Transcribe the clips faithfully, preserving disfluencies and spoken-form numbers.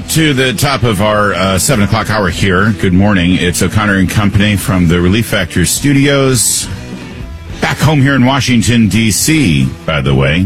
to the top of our uh, seven o'clock hour here. Good morning. It's O'Connor and Company from the Relief Factor studios. Back home here in Washington, D C, by the way,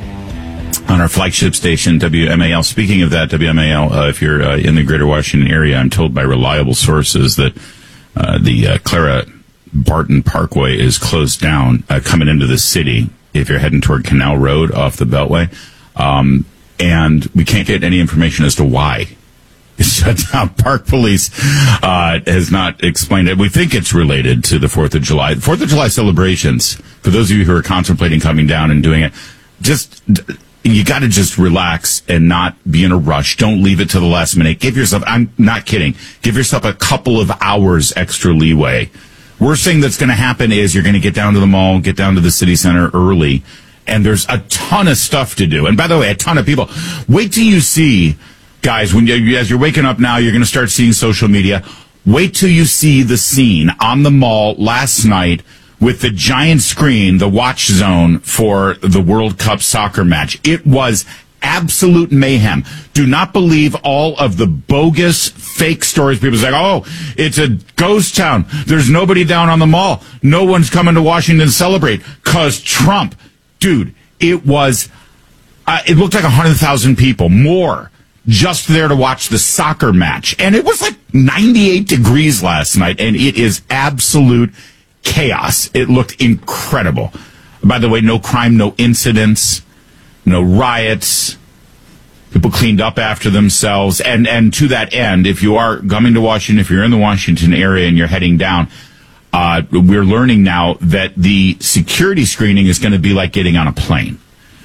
on our flagship station, W M A L. Speaking of that, W M A L, uh, if you're uh, in the greater Washington area, I'm told by reliable sources that uh, the uh, Clara Barton Parkway is closed down uh, coming into the city if you're heading toward Canal Road off the Beltway. Um, and we can't get any information as to why it's shut down. Park Police uh, has not explained it. We think it's related to the fourth of July. The fourth of July celebrations, for those of you who are contemplating coming down and doing it, just, you got to just relax and not be in a rush. Don't leave it to the last minute. Give yourself, I'm not kidding, give yourself a couple of hours extra leeway. Worst thing that's going to happen is you're going to get down to the mall, get down to the city center early, and there's a ton of stuff to do. And by the way, a ton of people. Wait till you see, guys, when you, as you're waking up now, you're going to start seeing social media. Wait till you see the scene on the mall last night with the giant screen, the watch zone for the World Cup soccer match. It was absolute mayhem. Do not believe all of the bogus fake stories. People say, oh, it's a ghost town. There's nobody down on the mall. No one's coming to Washington to celebrate because Trump. Dude, it was, uh, it looked like one hundred thousand people, more, just there to watch the soccer match. And it was like ninety-eight degrees last night, and it is absolute chaos. It looked incredible. By the way, no crime, no incidents, no riots. People cleaned up after themselves. And, and to that end, if you are coming to Washington, if you're in the Washington area and you're heading down, Uh, we're learning now that the security screening is going to be like getting on a plane,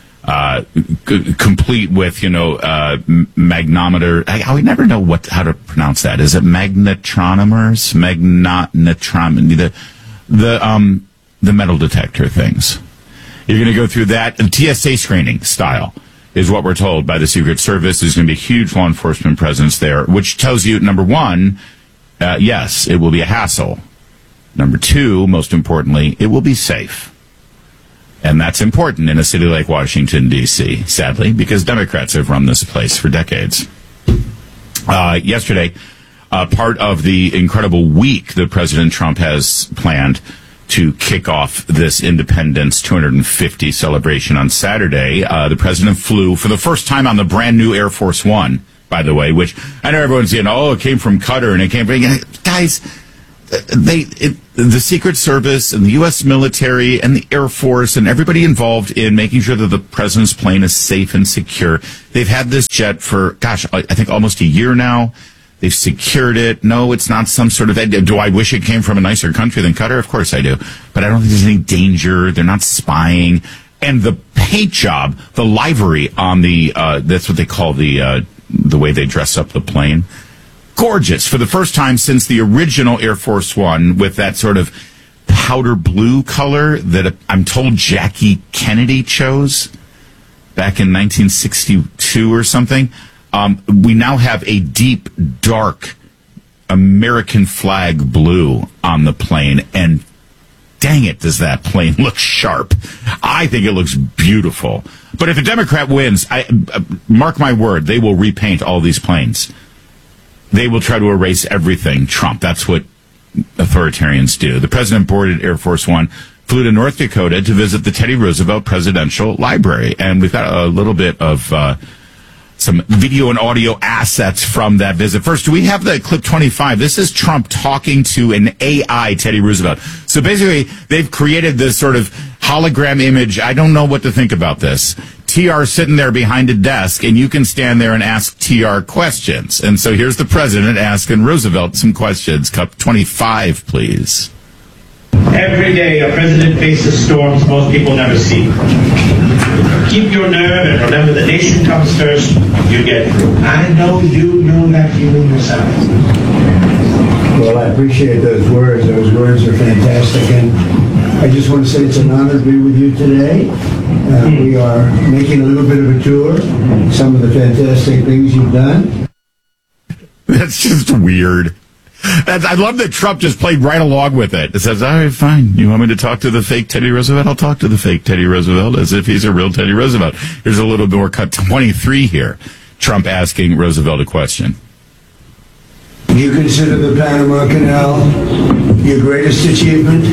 uh, c- complete with, you know, uh, magnometer. I, I would never know what how to pronounce that. Is it magnetronomers? Magnetron, the the um the metal detector things. You're going to go through that. And T S A screening style is what we're told by the Secret Service. There's going to be a huge law enforcement presence there, which tells you, number one, uh, yes, it will be a hassle. Number two, most importantly, it will be safe. And that's important in a city like Washington, D C, sadly, because Democrats have run this place for decades. Uh, yesterday, uh, part of the incredible week that President Trump has planned to kick off this Independence two hundred fifty celebration on Saturday, uh, the president flew for the first time on the brand new Air Force One, by the way, which I know everyone's saying, oh, it came from Qatar and it came from, guys, They, it, the Secret Service and the U S military and the Air Force and everybody involved in making sure that the president's plane is safe and secure. They've had this jet for, gosh, I think almost a year now. They've secured it. No, it's not some sort of, do I wish it came from a nicer country than Qatar? Of course I do. But I don't think there's any danger. They're not spying. And the paint job, the livery on the, uh, that's what they call the, uh, the way they dress up the plane. Gorgeous. For the first time since the original Air Force One, with that sort of powder blue color that I'm told Jackie Kennedy chose back in nineteen sixty-two or something. Um, we now have a deep, dark American flag blue on the plane, and dang it, does that plane look sharp. I think it looks beautiful. But if a Democrat wins, I, uh, mark my word, they will repaint all these planes. They will try to erase everything Trump. That's what authoritarians do. The president boarded Air Force One, flew to North Dakota to visit the Teddy Roosevelt Presidential Library. And we've got a little bit of uh, some video and audio assets from that visit. First, do we have the clip twenty-five? This is Trump talking to an A I Teddy Roosevelt. So basically, they've created this sort of hologram image. I don't know what to think about this. T R sitting there behind a desk, and you can stand there and ask T R questions. And so here's the president asking Roosevelt some questions. Cup twenty-five, please. Every day a president faces storms most people never see. Keep your nerve and remember the nation comes first. You get through. I know you know that feeling yourself. Well, I appreciate those words. Those words are fantastic. And I just want to say it's an honor to be with you today. Uh, we are making a little bit of a tour. Some of the fantastic things you've done. That's just weird. That's, I love that Trump just played right along with it. It says, all right, fine. You want me to talk to the fake Teddy Roosevelt? I'll talk to the fake Teddy Roosevelt as if he's a real Teddy Roosevelt. Here's a little more cut twenty-three here. Trump asking Roosevelt a question. You consider the Panama Canal your greatest achievement?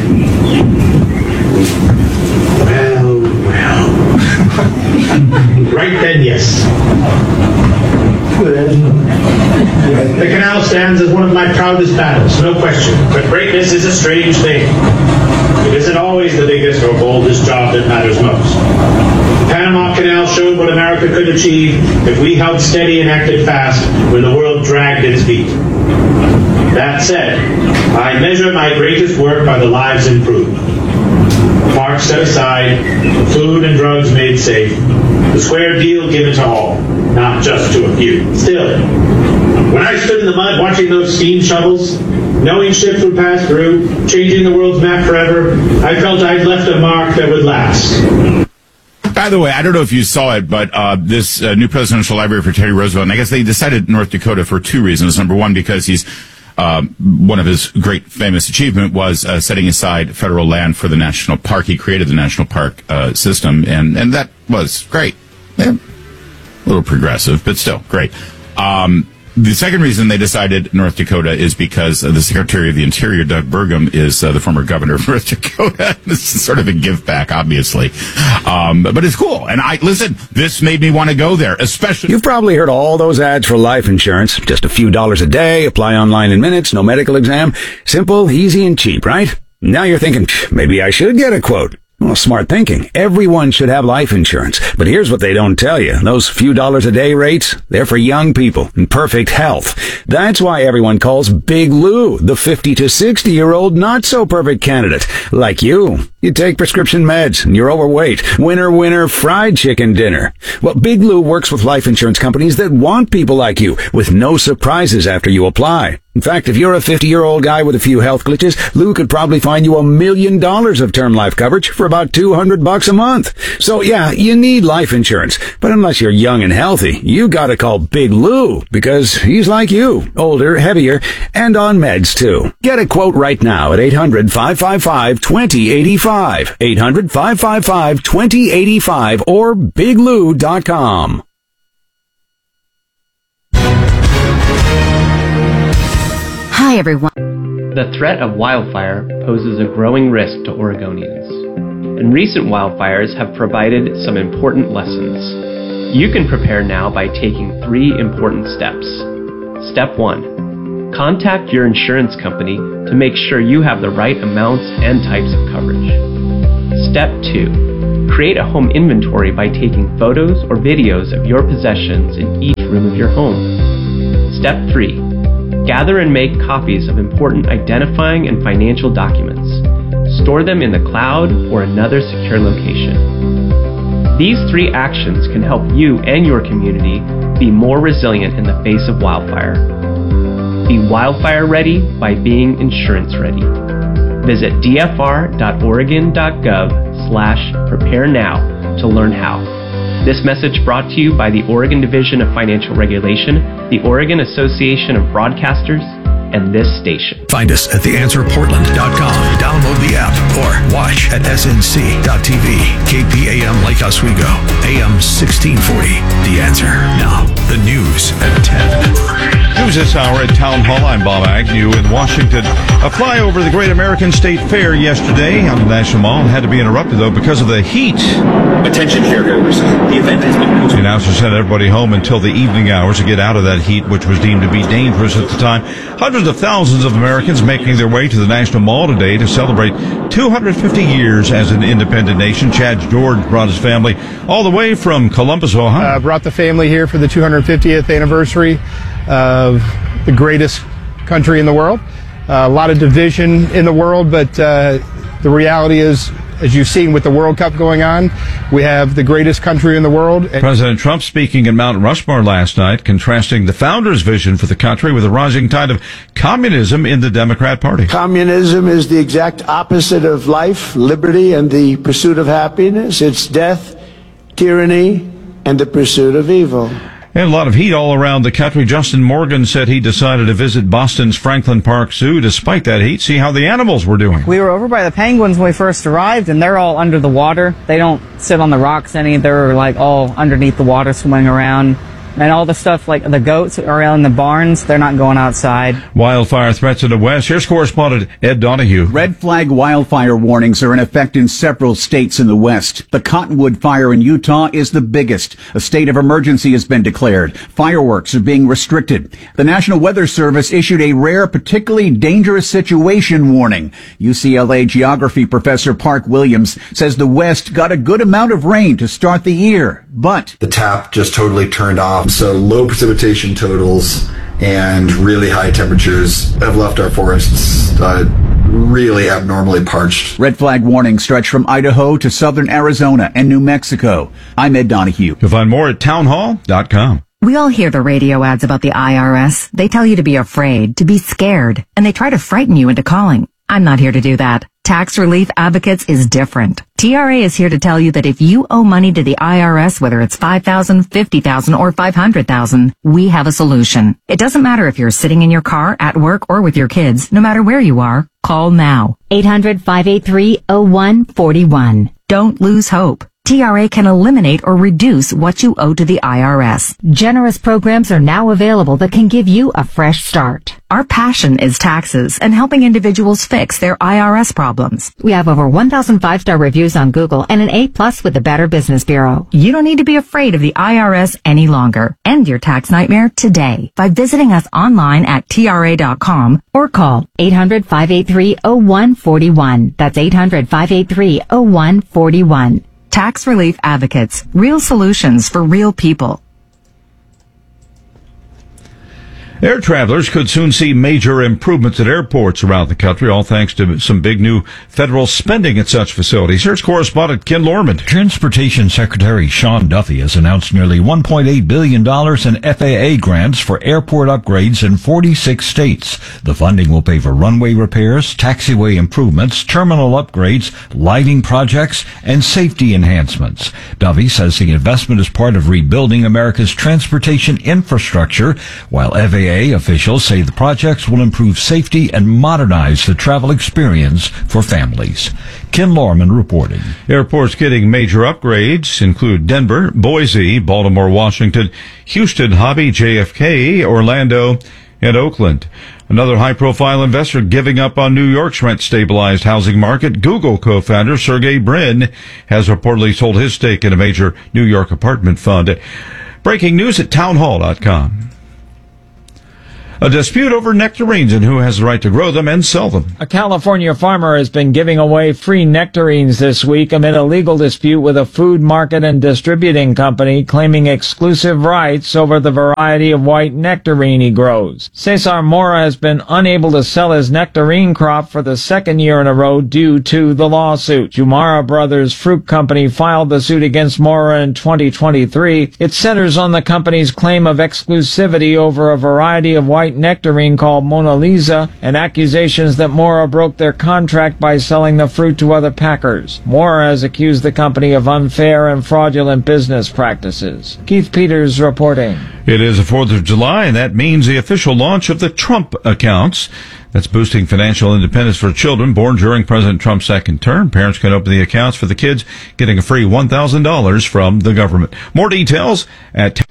Well, well. Right then, yes. The canal stands as one of my proudest battles, no question. But greatness is a strange thing. It isn't always the biggest or boldest job that matters most. The Panama Canal showed what America could achieve if we held steady and acted fast when the world dragged its feet. That said, I measure my greatest work by the lives improved. Parks set aside, food and drugs made safe, the square deal given to all, not just to a few. Still, when I stood in the mud watching those steam shovels, knowing ships would pass through, changing the world's map forever, I felt I'd left a mark that would last. By the way, I don't know if you saw it, but uh, this uh, new presidential library for Teddy Roosevelt, and I guess they decided North Dakota for two reasons. Number one, because he's uh, one of his great famous achievement was uh, setting aside federal land for the national park. He created the national park uh, system, and, and that was great. Yeah, a little progressive, but still great. Um, The second reason they decided North Dakota is because uh, the Secretary of the Interior, Doug Burgum, is uh, the former governor of North Dakota. This is sort of a give back, obviously. Um, but it's cool. And I, listen, this made me want to go there, especially. You've probably heard all those ads for life insurance. Just a few dollars a day, apply online in minutes, no medical exam. Simple, easy, and cheap, right? Now you're thinking, maybe I should get a quote. Well, smart thinking. Everyone should have life insurance. But here's what they don't tell you. Those few dollars a day rates, they're for young people in perfect health. That's why everyone calls Big Lou the fifty to sixty year old not so perfect candidate. Like you. You take prescription meds and you're overweight. Winner, winner, fried chicken dinner. Well, Big Lou works with life insurance companies that want people like you with no surprises after you apply. In fact, if you're a fifty-year-old guy with a few health glitches, Lou could probably find you a million dollars of term life coverage for about two hundred bucks a month. So yeah, you need life insurance. But unless you're young and healthy, you gotta call Big Lou because he's like you, older, heavier, and on meds too. Get a quote right now at eight hundred, five five five, two zero eight five, eight hundred, five five five, two zero eight five, or big lou dot com. Hi, everyone. The threat of wildfire poses a growing risk to Oregonians, and recent wildfires have provided some important lessons. You can prepare now by taking three important steps. Step one, contact your insurance company to make sure you have the right amounts and types of coverage. Step two, create a home inventory by taking photos or videos of your possessions in each room of your home. Step three, gather and make copies of important identifying and financial documents. Store them in the cloud or another secure location. These three actions can help you and your community be more resilient in the face of wildfire. Be wildfire ready by being insurance ready. Visit d f r dot oregon dot gov slash prepare now to learn how. This message brought to you by the Oregon Division of Financial Regulation, the Oregon Association of Broadcasters, and this station. Find us at the answer portland dot com. Download the app or watch at s n c dot t v. K P A M Lake Oswego, A M sixteen forty. The Answer. Now, the news at ten. News this hour at Town Hall. I'm Bob Agnew in Washington. A flyover the Great American State Fair yesterday on the National Mall had to be interrupted, though, because of the heat. Attention fairgoers, the event has been postponed. The announcer sent everybody home until the evening hours to get out of that heat, which was deemed to be dangerous at the time. Hundreds of thousands of Americans making their way to the National Mall today to celebrate two hundred fifty years as an independent nation. Chad George brought his family all the way from Columbus, Ohio. Uh, brought the family here for the two hundred fiftieth anniversary of the greatest country in the world. Uh, a lot of division in the world, but uh, the reality is, as you've seen with the World Cup going on, we have the greatest country in the world. President Trump speaking at Mount Rushmore last night, contrasting the founders' vision for the country with a rising tide of communism in the Democrat Party. Communism is the exact opposite of life, liberty, and the pursuit of happiness. It's death, tyranny, and the pursuit of evil. And a lot of heat all around the country. Justin Morgan said he decided to visit Boston's Franklin Park Zoo despite that heat, see how the animals were doing. We were over by the penguins when we first arrived, and they're all under the water. They don't sit on the rocks any. They're like all underneath the water swimming around. And all the stuff like the goats are in the barns, they're not going outside. Wildfire threats in the west. Here's correspondent Ed Donahue. Red flag wildfire warnings are in effect in several states in the west. The Cottonwood fire in Utah is the biggest. A state of emergency has been declared. Fireworks are being restricted. The National Weather Service issued a rare, particularly dangerous situation warning. U C L A geography professor Park Williams says the west got a good amount of rain to start the year, but the tap just totally turned off. So low precipitation totals and really high temperatures have left our forests uh, really abnormally parched. Red flag warnings stretch from Idaho to southern Arizona and New Mexico. I'm Ed Donahue. You'll find more at townhall dot com. We all hear the radio ads about the I R S. They tell you to be afraid, to be scared, and they try to frighten you into calling. I'm not here to do that. Tax Relief Advocates is different. T R A is here to tell you that if you owe money to the I R S, whether it's five thousand dollars, fifty thousand dollars, or five hundred thousand dollars, we have a solution. It doesn't matter if you're sitting in your car, at work, or with your kids. No matter where you are, call now. eight hundred, five eight three, oh one four one. Don't lose hope. T R A can eliminate or reduce what you owe to the I R S. Generous programs are now available that can give you a fresh start. Our passion is taxes and helping individuals fix their I R S problems. We have over one thousand five-star reviews on Google and an A plus with the Better Business Bureau. You don't need to be afraid of the I R S any longer. End your tax nightmare today by visiting us online at T R A dot com or call eight hundred, five eight three, oh one four one. That's eight hundred, five eight three, oh one four one. Tax Relief Advocates. Real solutions for real people. Air travelers could soon see major improvements at airports around the country, all thanks to some big new federal spending at such facilities. Here's correspondent Ken Lorman. Transportation Secretary Sean Duffy has announced nearly one point eight billion dollars in F A A grants for airport upgrades in forty-six states. The funding will pay for runway repairs, taxiway improvements, terminal upgrades, lighting projects, and safety enhancements. Duffy says the investment is part of rebuilding America's transportation infrastructure, while F A A officials say the projects will improve safety and modernize the travel experience for families. Ken Lorman reporting. Airports getting major upgrades include Denver, Boise, Baltimore, Washington, Houston, Hobby, J F K, Orlando, and Oakland. Another high-profile investor giving up on New York's rent-stabilized housing market. Google co-founder Sergey Brin has reportedly sold his stake in a major New York apartment fund. Breaking news at townhall dot com. A dispute over nectarines and who has the right to grow them and sell them. A California farmer has been giving away free nectarines this week amid a legal dispute with a food market and distributing company claiming exclusive rights over the variety of white nectarine he grows. Cesar Mora has been unable to sell his nectarine crop for the second year in a row due to the lawsuit. Jumara Brothers Fruit Company filed the suit against Mora in twenty twenty-three. It centers on the company's claim of exclusivity over a variety of white nectarine called Mona Lisa and accusations that Mora broke their contract by selling the fruit to other packers. Mora has accused the company of unfair and fraudulent business practices. Keith Peters reporting. It is the fourth of July, and that means the official launch of the Trump accounts. That's boosting financial independence for children born during President Trump's second term. Parents can open the accounts for the kids, getting a free one thousand dollars from the government. More details at...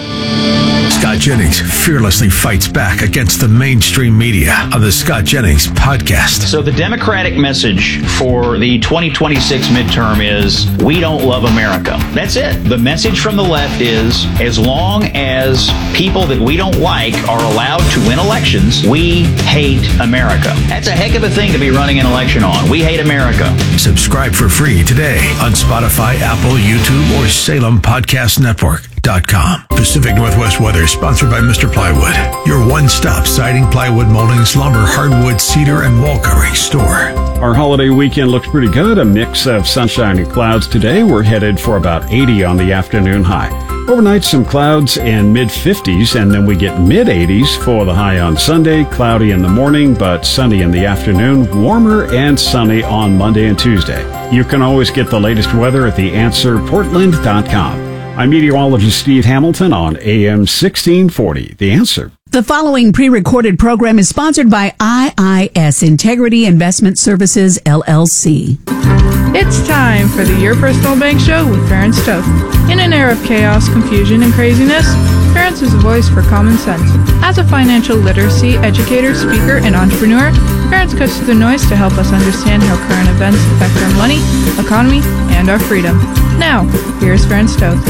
Scott Jennings fearlessly fights back against the mainstream media on the Scott Jennings podcast. So the Democratic message for the twenty twenty-six midterm is, we don't love America. That's it. The message from the left is, as long as people that we don't like are allowed to win elections, we hate America. That's a heck of a thing to be running an election on. We hate America. Subscribe for free today on Spotify, Apple, YouTube, or Salem Podcast Network. Dot com. Pacific Northwest weather sponsored by Mister Plywood, your one-stop siding, plywood, moldings, lumber, hardwood, cedar, and wall covering store. Our holiday weekend looks pretty good. A mix of sunshine and clouds today. We're headed for about eighty on the afternoon high. Overnight, some clouds and mid-fifties, and then we get mid-eighties for the high on Sunday. Cloudy in the morning, but sunny in the afternoon. Warmer and sunny on Monday and Tuesday. You can always get the latest weather at the answer portland dot com. I'm meteorologist Steve Hamilton on A M sixteen forty. The Answer. The following pre-recorded program is sponsored by I I S, Integrity Investment Services, L L C. It's time for the Your Personal Bank Show with Ferenc Toth. In an era of chaos, confusion, and craziness, Ferenc is a voice for common sense. As a financial literacy educator, speaker, and entrepreneur, Ferenc cuts through the noise to help us understand how current events affect our money, economy, and our freedom. Now, here's Ferenc Toth.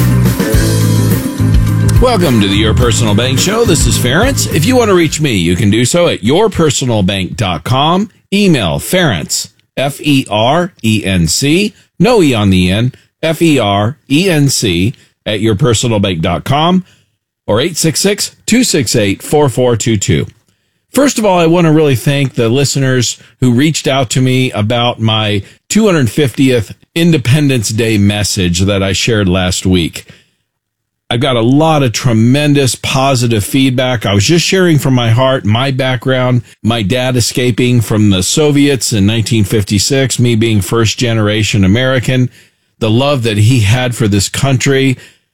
Welcome to the Your Personal Bank Show. This is Ferenc. If you want to reach me, you can do so at your personal bank dot com. Email Ferenc, F E R E N C, no E on the end, F E R E N C, at your personal bank dot com, or eight six six, two six eight, four four two two. First of all, I want to really thank the listeners who reached out to me about my two hundred fiftieth Independence Day message that I shared last week. I got a lot of tremendous positive feedback. I was just sharing from my heart, my background, my dad escaping from the Soviets in nineteen fifty-six, me being first generation American, the love that he had for this country.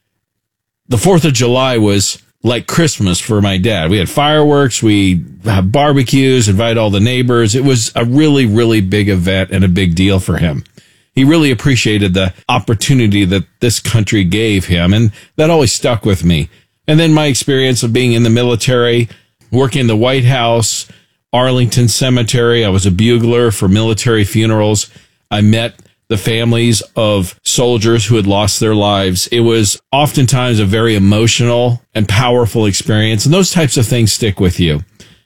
The fourth of July was like Christmas for my dad. We had fireworks, we had barbecues, invite all the neighbors. It was a really, really big event and a big deal for him. He really appreciated the opportunity that this country gave him, and that always stuck with me. And then my experience of being in the military, working in the White House, Arlington Cemetery. I was a bugler for military funerals. I met the families of soldiers who had lost their lives. It was oftentimes a very emotional and powerful experience, and those types of things stick with you.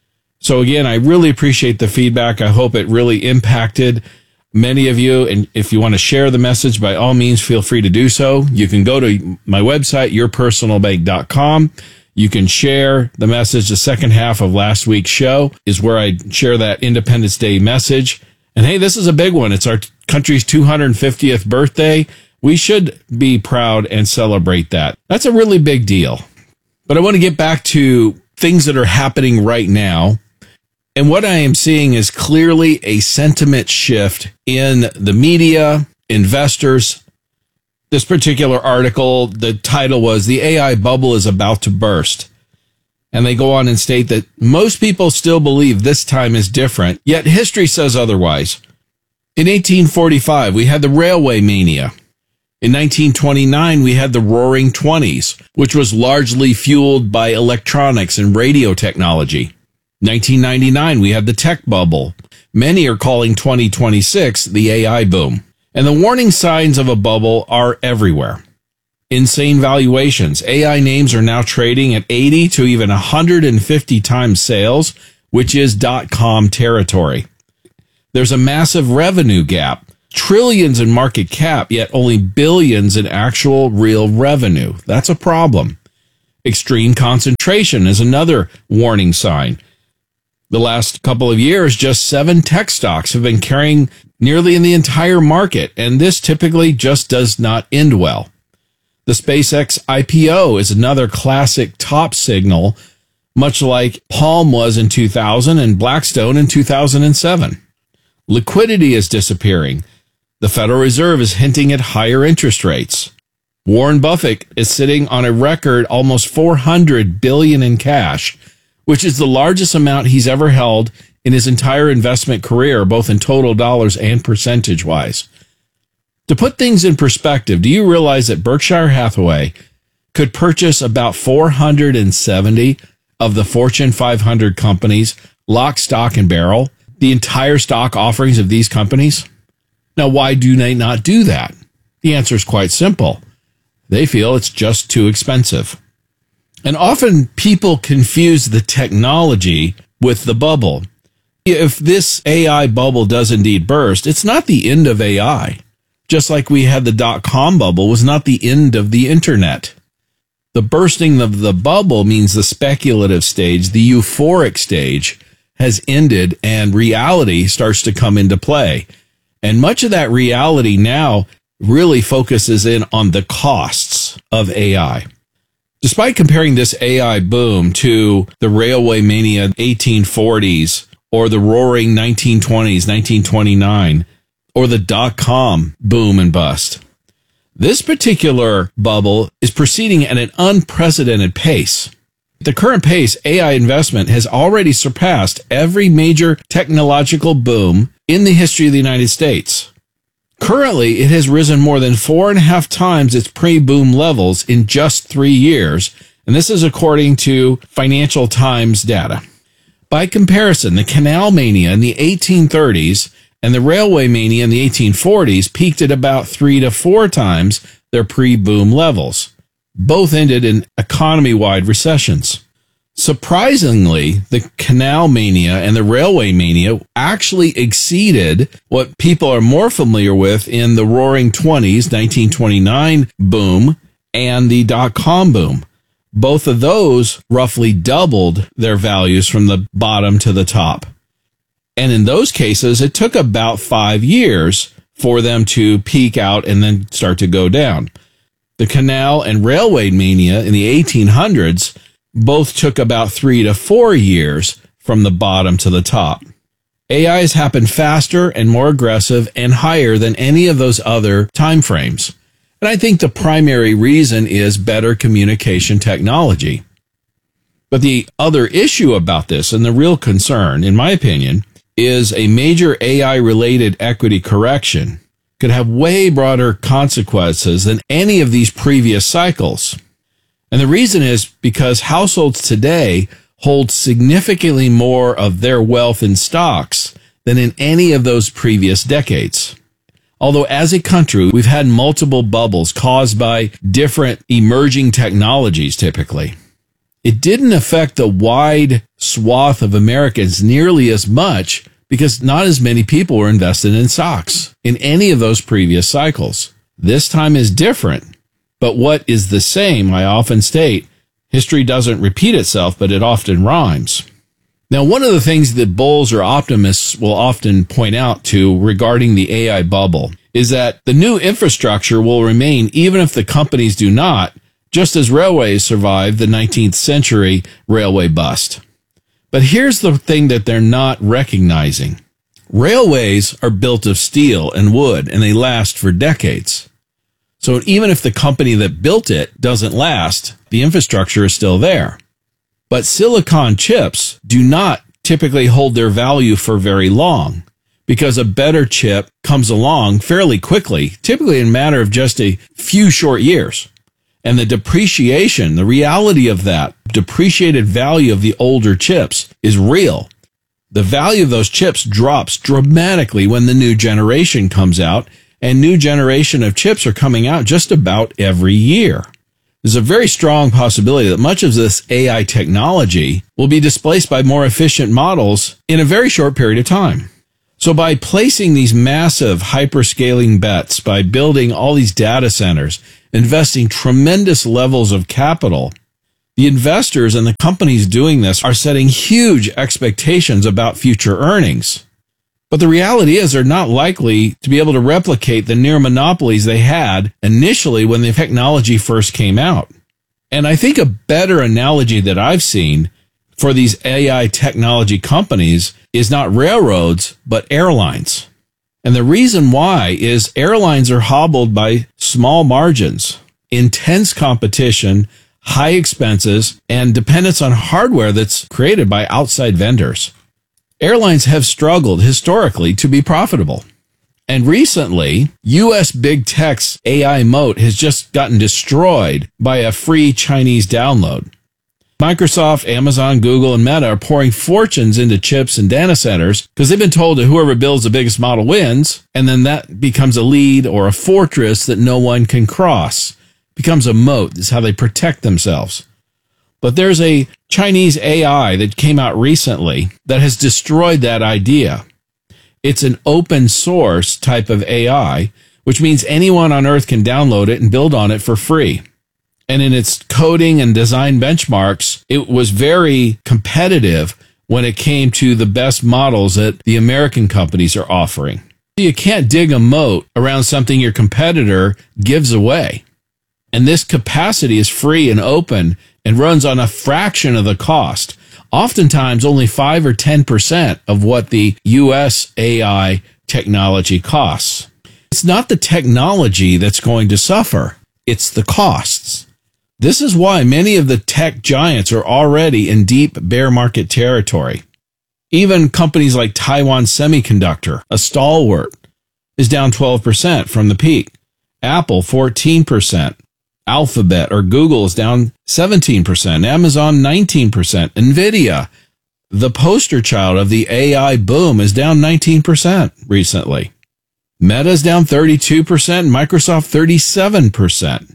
So again, I really appreciate the feedback. I hope it really impacted many of you, and if you want to share the message, by all means, feel free to do so. You can go to my website, your personal bank dot com. You can share the message. The second half of last week's show is where I share that Independence Day message. And hey, this is a big one. It's our country's two hundred fiftieth birthday. We should be proud and celebrate that. That's a really big deal. But I want to get back to things that are happening right now. And what I am seeing is clearly a sentiment shift in the media, investors. This particular article, the title was "The A I Bubble is About to Burst." And they go on and state that most people still believe this time is different, yet history says otherwise. In eighteen forty-five, we had the railway mania. In nineteen twenty-nine, we had the Roaring Twenties, which was largely fueled by electronics and radio technology. nineteen ninety-nine, we had the tech bubble. Many are calling twenty twenty-six the A I boom. And the warning signs of a bubble are everywhere. Insane valuations. A I names are now trading at eighty to even one hundred fifty times sales, which is dot-com territory. There's a massive revenue gap. Trillions in market cap, yet only billions in actual real revenue. That's a problem. Extreme concentration is another warning sign. The last couple of years, just seven tech stocks have been carrying nearly in the entire market, and this typically just does not end well. The SpaceX I P O is another classic top signal, much like Palm was in two thousand and Blackstone in two thousand seven. Liquidity is disappearing. The Federal Reserve is hinting at higher interest rates. Warren Buffett is sitting on a record almost four hundred billion dollars in cash, which is the largest amount he's ever held in his entire investment career, both in total dollars and percentage-wise. To put things in perspective, do you realize that Berkshire Hathaway could purchase about four hundred seventy of the Fortune five hundred companies, lock, stock, and barrel, the entire stock offerings of these companies? Now, why do they not do that? The answer is quite simple. They feel it's just too expensive. And often people confuse the technology with the bubble. If this A I bubble does indeed burst, it's not the end of A I. Just like we had the dot-com bubble was not the end of the internet. The bursting of the bubble means the speculative stage, the euphoric stage, has ended and reality starts to come into play. And much of that reality now really focuses in on the costs of A I. Despite comparing this A I boom to the railway mania eighteen forties or the roaring nineteen twenties, nineteen twenty-nine, or the dot-com boom and bust, this particular bubble is proceeding at an unprecedented pace. At the current pace, A I investment has already surpassed every major technological boom in the history of the United States. Currently, it has risen more than four and a half times its pre-boom levels in just three years, and this is according to Financial Times data. By comparison, the canal mania in the eighteen thirties and the railway mania in the eighteen forties peaked at about three to four times their pre-boom levels. Both ended in economy-wide recessions. Surprisingly, the canal mania and the railway mania actually exceeded what people are more familiar with in the Roaring Twenties, nineteen twenty-nine boom, and the dot-com boom. Both of those roughly doubled their values from the bottom to the top. And in those cases, it took about five years for them to peak out and then start to go down. The canal and railway mania in the eighteen hundreds both took about three to four years from the bottom to the top. A I has happened faster and more aggressive and higher than any of those other time frames. And I think the primary reason is better communication technology. But the other issue about this, and the real concern, in my opinion, is a major A I-related equity correction could have way broader consequences than any of these previous cycles. And the reason is because households today hold significantly more of their wealth in stocks than in any of those previous decades. Although as a country, we've had multiple bubbles caused by different emerging technologies typically. It didn't affect the wide swath of Americans nearly as much because not as many people were invested in stocks in any of those previous cycles. This time is different. But what is the same, I often state, history doesn't repeat itself, but it often rhymes. Now, one of the things that bulls or optimists will often point out to regarding the A I bubble is that the new infrastructure will remain even if the companies do not, just as railways survived the nineteenth century railway bust. But here's the thing that they're not recognizing. Railways are built of steel and wood, and they last for decades. So even if the company that built it doesn't last, the infrastructure is still there. But silicon chips do not typically hold their value for very long because a better chip comes along fairly quickly, typically in a matter of just a few short years. And the depreciation, the reality of that depreciated value of the older chips is real. The value of those chips drops dramatically when the new generation comes out, and new generation of chips are coming out just about every year. There's a very strong possibility that much of this A I technology will be displaced by more efficient models in a very short period of time. So by placing these massive hyperscaling bets, by building all these data centers, investing tremendous levels of capital, the investors and the companies doing this are setting huge expectations about future earnings. But the reality is they're not likely to be able to replicate the near monopolies they had initially when the technology first came out. And I think a better analogy that I've seen for these A I technology companies is not railroads, but airlines. And the reason why is airlines are hobbled by small margins, intense competition, high expenses, and dependence on hardware that's created by outside vendors. Airlines have struggled historically to be profitable. And recently, U S big tech's A I moat has just gotten destroyed by a free Chinese download. Microsoft, Amazon, Google, and Meta are pouring fortunes into chips and data centers because they've been told that whoever builds the biggest model wins, and then that becomes a lead or a fortress that no one can cross. It becomes a moat. This is how they protect themselves. But there's a Chinese A I that came out recently that has destroyed that idea. It's an open source type of A I, which means anyone on Earth can download it and build on it for free. And in its coding and design benchmarks, it was very competitive when it came to the best models that the American companies are offering. You can't dig a moat around something your competitor gives away. And this capacity is free and open and runs on a fraction of the cost, oftentimes only five or ten percent of what the U S A I technology costs. It's not the technology that's going to suffer, it's the costs. This is why many of the tech giants are already in deep bear market territory. Even companies like Taiwan Semiconductor, a stalwart, is down twelve percent from the peak. Apple, fourteen percent. Alphabet or Google is down seventeen percent. Amazon, nineteen percent. NVIDIA, the poster child of the A I boom, is down nineteen percent recently. Meta is down thirty-two percent. Microsoft, thirty-seven percent.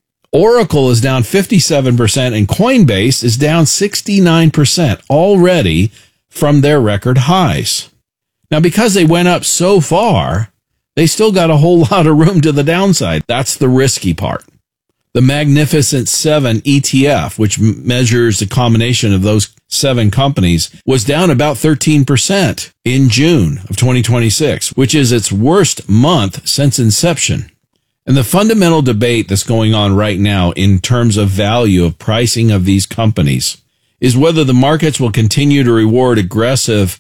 Oracle is down fifty-seven percent, and Coinbase is down sixty-nine percent already from their record highs. Now, because they went up so far, they still got a whole lot of room to the downside. That's the risky part. The Magnificent Seven E T F, which m- measures the combination of those seven companies, was down about thirteen percent in June of twenty twenty-six, which is its worst month since inception. And the fundamental debate that's going on right now in terms of value of pricing of these companies is whether the markets will continue to reward aggressive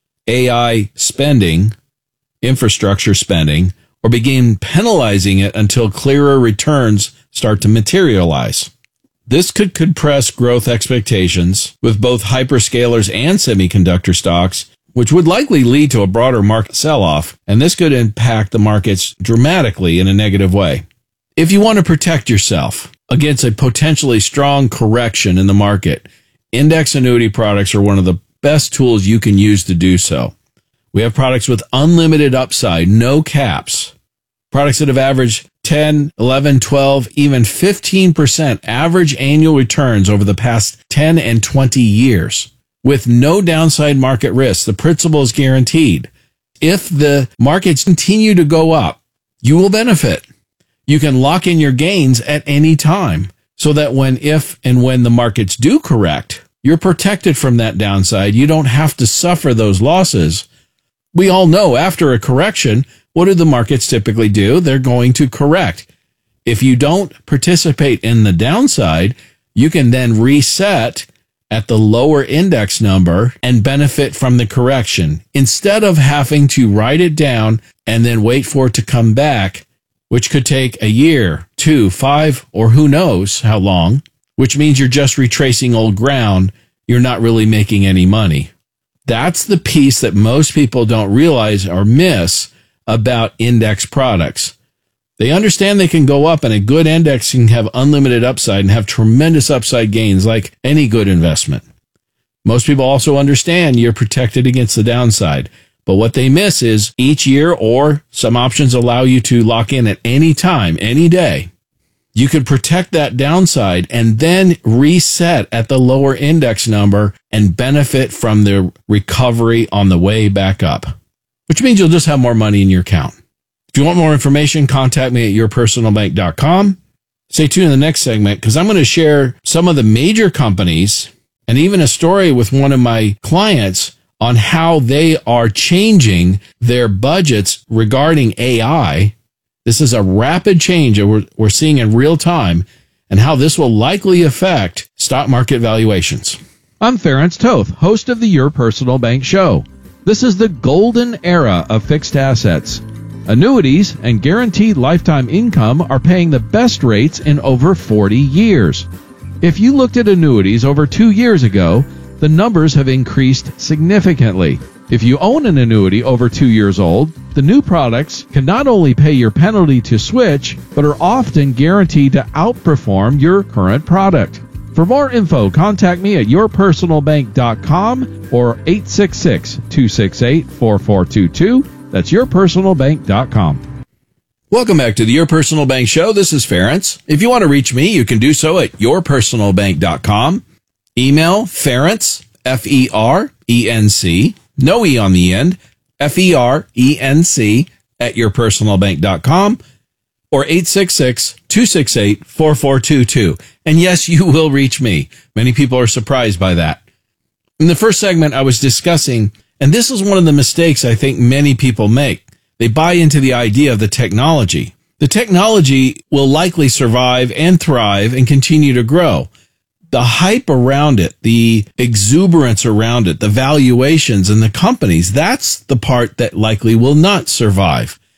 A I spending, infrastructure spending, or begin penalizing it until clearer returns start to materialize. This could compress growth expectations with both hyperscalers and semiconductor stocks, which would likely lead to a broader market sell-off, and this could impact the markets dramatically in a negative way. If you want to protect yourself against a potentially strong correction in the market, index annuity products are one of the best tools you can use to do so. We have products with unlimited upside, no caps, products that have averaged ten, eleven, twelve, even fifteen percent average annual returns over the past ten and twenty years. With no downside market risk, the principal is guaranteed. If the markets continue to go up, you will benefit. You can lock in your gains at any time so that when, if, and when the markets do correct, you're protected from that downside. You don't have to suffer those losses. We all know after a correction, what do the markets typically do? They're going to correct. If you don't participate in the downside, you can then reset at the lower index number and benefit from the correction instead of having to write it down and then wait for it to come back, which could take a year, two, five, or who knows how long, which means you're just retracing old ground. You're not really making any money. That's the piece that most people don't realize or miss about index products. They understand they can go up, and a good index can have unlimited upside and have tremendous upside gains like any good investment. Most people also understand you're protected against the downside. But what they miss is each year, or some options allow you to lock in at any time, any day. You could protect that downside and then reset at the lower index number and benefit from the recovery on the way back up, which means you'll just have more money in your account. If you want more information, contact me at your personal bank dot com. Stay tuned in the next segment because I'm going to share some of the major companies and even a story with one of my clients on how they are changing their budgets regarding A I. This is a rapid change that we're, we're seeing in real time, and how this will likely affect stock market valuations. I'm Ference Toth, host of the Your Personal Bank Show. This is the golden era of fixed assets. Annuities and guaranteed lifetime income are paying the best rates in over forty years. If you looked at annuities over two years ago, the numbers have increased significantly. If you own an annuity over two years old, the new products can not only pay your penalty to switch, but are often guaranteed to outperform your current product. For more info, contact me at your personal bank dot com or eight six six, two six eight, four four two two. That's your personal bank dot com. Welcome back to the Your Personal Bank Show. This is Ference. If you want to reach me, you can do so at your personal bank dot com. Email Ference, F E R E N C, no E on the end, F E R E N C at your personal bank dot com, or eight six six, two six eight, four four two two. And yes, you will reach me. Many people are surprised by that. In the first segment, I was discussing, and this is one of the mistakes I think many people make. They buy into the idea of the technology. The technology will likely survive and thrive and continue to grow. The hype around it, the exuberance around it, the valuations and the companies, that's the part that likely will not survive.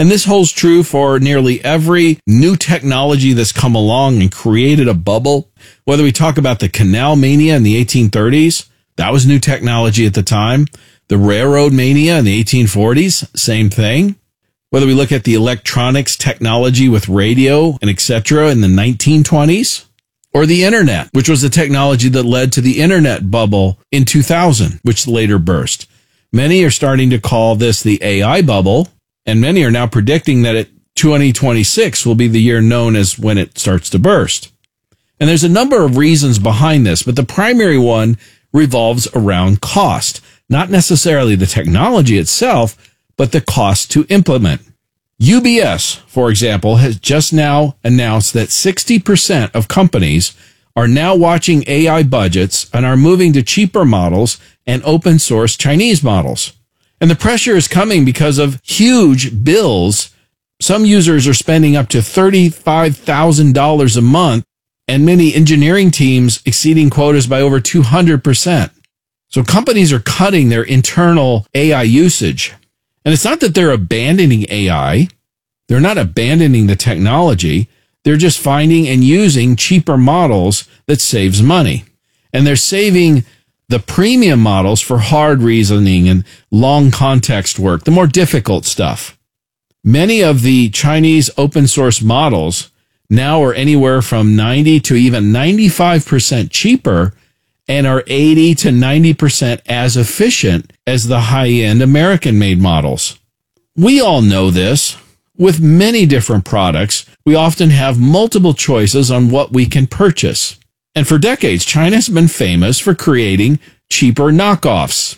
And this holds true for nearly every new technology that's come along and created a bubble. Whether we talk about the canal mania in the eighteen thirties, that was new technology at the time. The railroad mania in the eighteen forties, same thing. Whether we look at the electronics technology with radio and et cetera in the nineteen twenties, or the internet, which was the technology that led to the internet bubble in two thousand, which later burst. Many are starting to call this the A I bubble, and many are now predicting that it, twenty twenty-six will be the year known as when it starts to burst. And there's a number of reasons behind this, but the primary one revolves around cost, not necessarily the technology itself, but the cost to implement. U B S, for example, has just now announced that sixty percent of companies are now watching A I budgets and are moving to cheaper models and open source Chinese models. And the pressure is coming because of huge bills. Some users are spending up to thirty-five thousand dollars a month, and many engineering teams exceeding quotas by over two hundred percent. So companies are cutting their internal A I usage. And it's not that they're abandoning A I. They're not abandoning the technology. They're just finding and using cheaper models that saves money. And they're saving the premium models for hard reasoning and long context work, the more difficult stuff. Many of the Chinese open source models now are anywhere from ninety to even ninety-five percent cheaper and are eighty to ninety percent as efficient as the high-end American-made models. We all know this. With many different products, we often have multiple choices on what we can purchase. And for decades, China has been famous for creating cheaper knockoffs.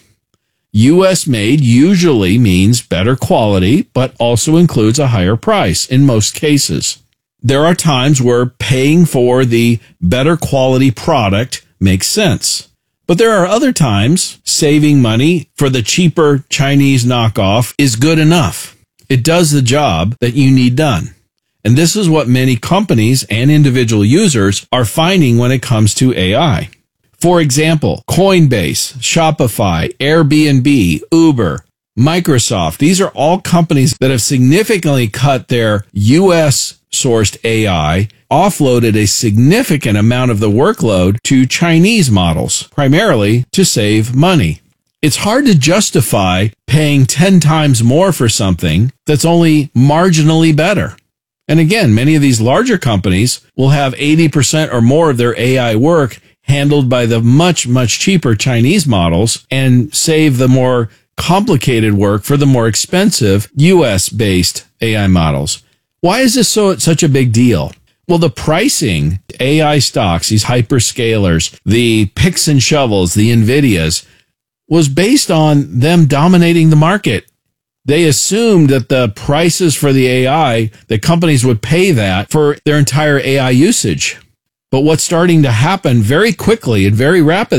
U S-made usually means better quality, but also includes a higher price in most cases. There are times where paying for the better quality product makes sense. But there are other times saving money for the cheaper Chinese knockoff is good enough. It does the job that you need done. And this is what many companies and individual users are finding when it comes to A I. For example, Coinbase, Shopify, Airbnb, Uber, Microsoft, these are all companies that have significantly cut their U S-sourced A I, offloaded a significant amount of the workload to Chinese models, primarily to save money. It's hard to justify paying ten times more for something that's only marginally better. And again, many of these larger companies will have eighty percent or more of their A I work handled by the much, much cheaper Chinese models and save the more complicated work for the more expensive U S-based A I models. Why is this so such a big deal? Well, the pricing, A I stocks, these hyperscalers, the picks and shovels, the NVIDIAs, was based on them dominating the market. They assumed that the prices for the A I, that companies would pay that for their entire A I usage. But what's starting to happen very quickly and very rapidly